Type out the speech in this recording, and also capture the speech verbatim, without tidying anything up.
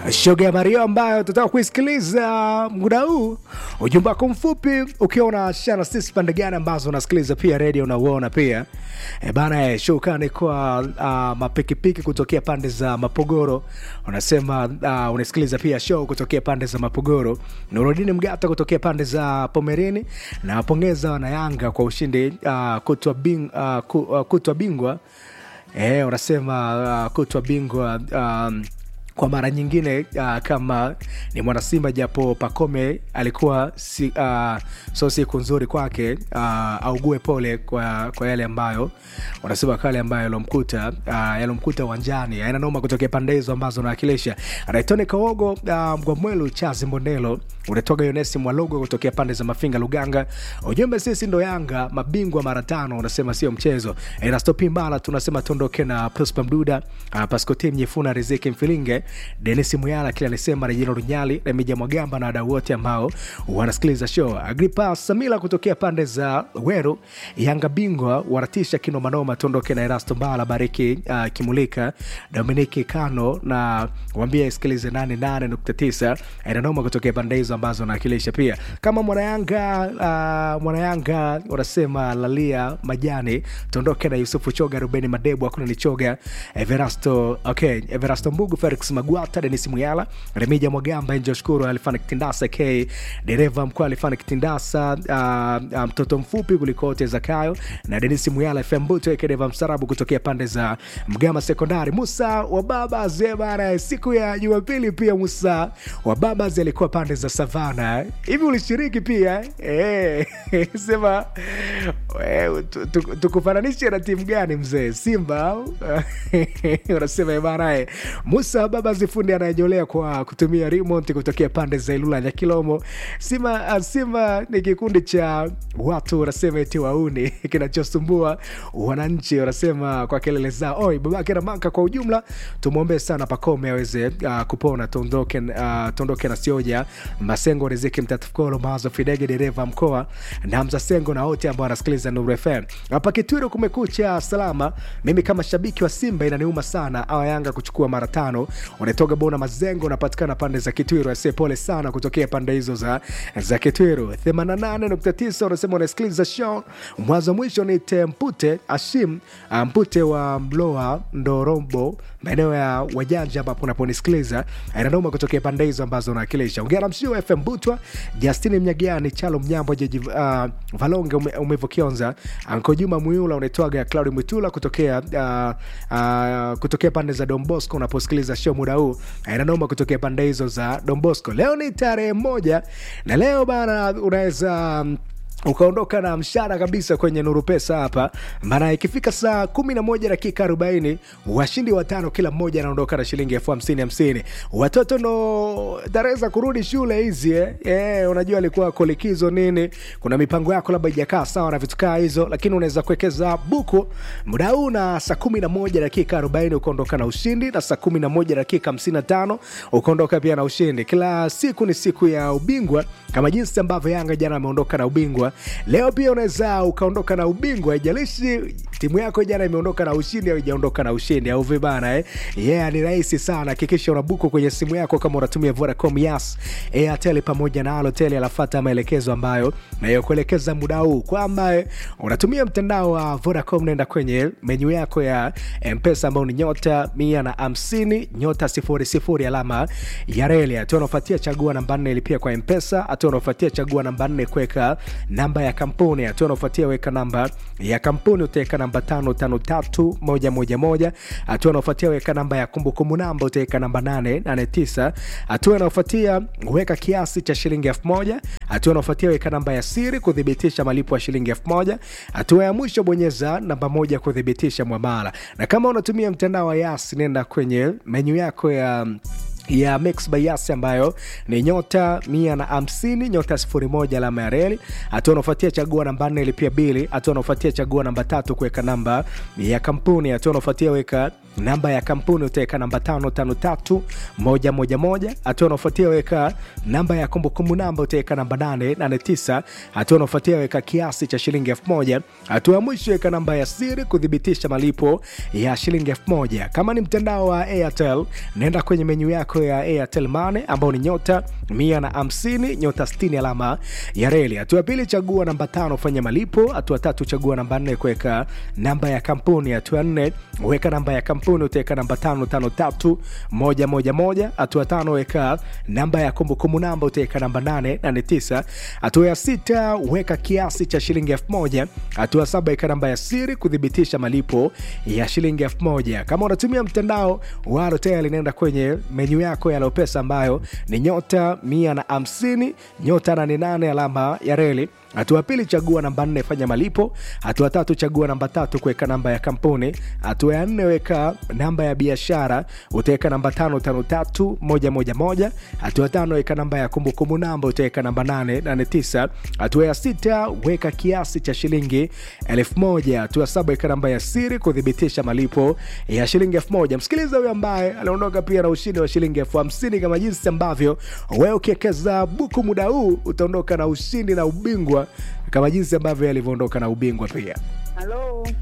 shoga ya Mario ambayo tutaka kuisikiliza muda huu. Ujumbe wako mfupi ukiwa unashana sisi pande gani ambazo unasikiliza pia radio na uona pia. E bana, eh, shukrani kwa uh, mapikipiki kutokea pande za Mapogoro. Unasema uh, unasikiliza pia show kutokea pande za Mapogoro. Nurudini Mgata kutokea pande za Pomerini, na wapongeza wana Yanga kwa ushindi uh, kutwa bing, uh, ku, uh, kutwa bingwa. Eh, unasema uh, kutwa bingwa um, kwa mara nyingine uh, kama ni mwana Simba, japo Pacome alikuwa si, uh, so siku nzuri kwake, uh, augue pole kwa, kwa yale ambayo wanasema kale ambayo yalomkuta uh, yalomkuta uwanjani. Haina noma kutokea pande hizo ambazo nawakilisha. Anaitoni Kaogo uh, Mgwamwelu Chazi Mbondelo, unatoka Yonesi Mwalogo kutokea pande za Mafinga Luganga. Ujumbe sisi ndo Yanga mabingwa mara tano, unasema sio mchezo. Ina stopi mbala tunasema tondoke na Prosper Mduda, uh, Pasco Team Nyefuna Riziki Mfilinge, Dennis Muyala kila nisema Rejino Runyali, Remija Mwagamba na wadau wote ambao wanasikiliza show. Agripa Samila kutokea pande za Weru, Yanga bingwa waratisha kino manoma, tondoke na Erasto Mbala, Bariki uh, Kimulika, Dominiki Kano na wambia isikilize nane nane nukta tisa. Ina noma kutokea pande hizo ambazo nakilisha pia. Kama mwana Yanga uh, mwana Yanga wanasema Lalia Majani, tondoke na Yusufu Choga, Rubeni Madebu, hakuna ni Choga, Everasto, okay, Everasto Mbugu, Felix Magwata, Dennis Muyala, Remija Mwagamba, Enjo Shukuru, Alifana Kitindasa K, dereva mkuu Alifana Kitindasa, uh, mtoto um, mfupi kulikote Zakayo na Dennis Muyala, F M Buto ekedeva msarabu kutokea pande za Mgama Sekondari. Musa wa baba zebara siku ya Jumapili pia Musa wa baba alikuwa pande za Savana. Hivi ulishiriki pia? Eh, sema eh, tukufananishe na timu gani mzee? Simba? Unasema bana, Musa baba zifundi anajolea kwa kutumia remote kutokea pande za Ilula ya Kilomo. Sima Simba ni kikundi cha watu wanasema eti wauni kinachosumbua wananchi, wanasema kwa kelele zao. Oi babake na manka kwa ujumla, tumuombe sana Pacome aweze uh, kupona, tondoke uh, tondoke na Sioja Masengo, Riziki Mtatukolo, Mazo Fidege dereva mkoa na Hamza Sengo na wote ambao wanasikiliza Nuru F M. Hapa Kitwiro kumekucha salama. Mimi kama shabiki wa Simba inaniuma sana awa Yanga kuchukua mara tano. Unatoka Bona Mazengo, unapatikana pande za Kitwiro. Ase pole sana kutokea pande hizo za za Kitwiro. themanini na nane nukta tisa unasema unasikiliza show mwanzo mwisho. Ni Tempute Ashim Mpute wa Mloa Ndorombo, maeneo ya Wajanja ambapo unaponisikiliza. Inanoma kutokea pande hizo ambazo unawakilisha. Ongea na msio F M Butwa, Justine Mnyagiani, Chalo Mnyambo, Jeji uh, Valonga ume, umevo Kionza, Anko Juma Muyula, unatoaga Claudio Mutula kutokea uh, uh, kutokea pande za Don Bosco unaposikiliza show muda huu. Inanoma kutokea pande hizo za Don Bosco. Leo ni tarehe moja na leo bana unaweza um, ukaondoka na mshara kabisa kwenye Nuru Pesa hapa. Maana ikifika saa kumi na moja dakika arobaini washindi watano kila mmoja anaondoka na shilingi elfu hamsini hamsini. Watoto ndo dareza kurudi shule hizi eh. Eh, unajua alikuwa kolikizo nini. Kuna mipango yako labda haijakaa sawa na vitu kaa hizo, lakini unaweza kuwekeza buku muda huu, na saa kumi na moja dakika arobaini ukaondoka na ushindi, na saa kumi na moja dakika hamsini na tano ukaondoka pia na ushindi. Kila siku ni siku ya ubingwa, kama jinsi ambavyo Yanga jana ameondoka na ubingwa. Leo pia unaweza ukaondoka na ubingwa, haijalishi timu yako jana imeondoka na ushindi au haijaondoka na ushindi au vibana eh. Yeah, ni rahisi sana. Hakikisha unabuku kwenye simu yako kama unatumia Vodacom, Yas, Airtel pamoja na Halotel, alafuata maelekezo ambayo nayokuelekeza muda huu. Kwamba unatumia mtandao wa Vodacom, nenda kwenye menu yako ya M-Pesa ambao ni nyota mia na hamsini nyota sifuri sifuri alama ya reli. Hatua unafuatia chagua namba nne ilipia kwa M-Pesa. Hatua unafuatia chagua namba nne kuweka namba ya kampuni. Hatua unafuatia weka namba ya kampuni, utaweka namba tano tano tatu moja moja moja. Hatua unafuatia weka namba ya kumbukumbu namba, utaweka namba nane nane tisa. Hatua unafuatia weka kiasi cha shilingi elfu moja. Hatua unafuatia weka namba ya siri kudhibitisha malipo ya shilingi elfu moja. Hatua ya mwisho bonyeza namba moja kudhibitisha muamala. Na kama unatumia mtandao wa Yas, nenda kwenye menu yako ya ya Mix by Yas ambayo ni nyota mia na hamsini nyota sifuri moja alama ya reli. Hatua unafuatia chagua namba nne ilipia bili. Hatua unafuatia chagua namba tatu kuweka namba ya kampuni. Hatua unafuatia weka namba ya kampuni utaweka namba tano tano tatu moja moja moja. Hatua inayofuatia weka namba ya kumbukumbu namba utaweka namba nane nane tisa. Hatua inayofuatia weka kiasi cha shilingi elfu moja. Hatua ya mwisho weka namba ya siri kudhibitisha malipo ya shilingi elfu moja. Kama ni mtandao wa Airtel, nenda kwenye menu yako ya Airtel Money ambao ni nyota mia na hamsini nyota sitini alama ya reli. Hatua pili chagua namba tano fanya malipo. Hatua tatu chagua namba nne kuweka namba ya kampuni. Hatua nne weka namba ya kampuni utaweka namba tano tano tatu moja moja moja. Hatua tano weka namba ya kumbukumbu namba utaweka namba nane nane tisa. Hatua ya sita weka kiasi cha shilingi elfu moja. Hatua saba weka namba ya siri kudhibitisha malipo ya shilingi elfu moja. Kama unatumia mtandao wa Airtel, nenda kwenye menu yako ya Lopesa ambayo ni nyota mia na hamsini nyota nane nane alama ya reli. Hatua pili chagua namba nne fanya malipo. Hatua tatu chagua namba tatu kuweka namba ya kampuni. Hatua ya nne weka namba ya biashara utaweka namba tano tano tatu moja moja moja. Hatua tano weka namba ya kumbukumbu namba utaweka namba nane nane tisa. Hatua ya sita weka kiasi cha shilingi elfu moja. Hatua saba weka namba ya siri kudhibitisha malipo ya shilingi elfu moja. Msikiliza huyo ambaye aliondoka pia na ushindi wa shilingi elfu hamsini. Kama jinsi ambavyo wewe ukiwekeza buku muda huu utaondoka na ushindi na ubingwa kama jinsi ambavyo alivyoondoka na ubingwa pia. Hello.